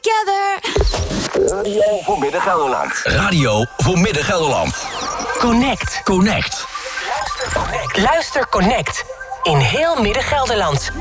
together. Radio voor Midden-Gelderland. Radio voor Midden-Gelderland. Connect. Connect. Luister Connect. In heel Midden-Gelderland.